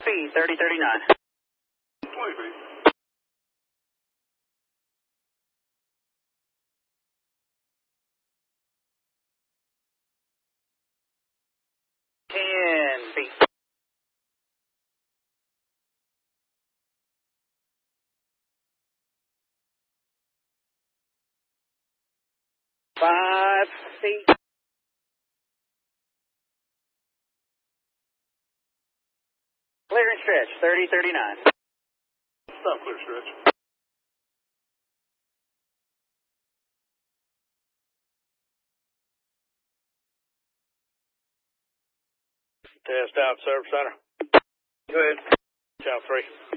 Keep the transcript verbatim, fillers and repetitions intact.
feet, thirty thirty-nine. twenty feet. ten feet. Five feet. Clear and stretch, thirty thirty-nine. Stop clear stretch. Test out, service center. Go ahead. Channel three.